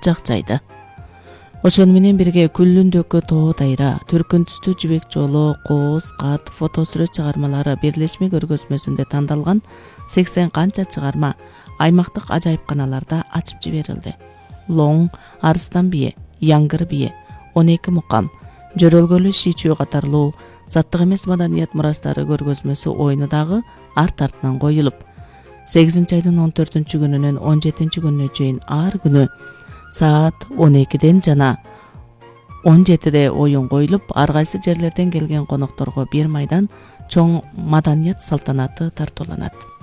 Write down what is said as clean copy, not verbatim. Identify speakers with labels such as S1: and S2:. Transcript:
S1: курчак жайды. Ошону менен бирге Күлүндөгү тоо дайра, түркүн түстүү жибек жолу, кооз, кат, фотосүрөт чыгармалары бирлешме көргөзмөсүндө тандалган 80 канча чыгарма аймактык ажайыпканаларда ачып жиберилди. Лоң, Арыстан бие, Яңгыр бие, 12 мукам, Жөрөлгөлү шичүү катарлуу заттык эмес маданият мурастары көргөзмөсү oyunu дагы арт-артынан коюлуп, 8-айдын 14-күнүнөн 17-күнүнө чейин ар күнү саат 12ден жана 17де оюн коюлуп, ар кайсы жерлерден келген конокторго бир майдан чоң маданият салтанаты тартууланат.